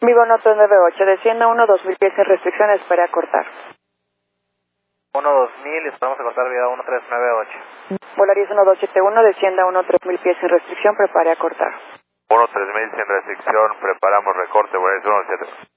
Vivo Noto 98, descienda 1-2000 pies sin restricciones, espera cortar. 1-2000, esperamos a cortar vía 1398. Volaris 1271, descienda 1-3000 pies sin restricción, prepare a cortar. 1-3000 sin restricción, preparamos recorte, Volaris 17.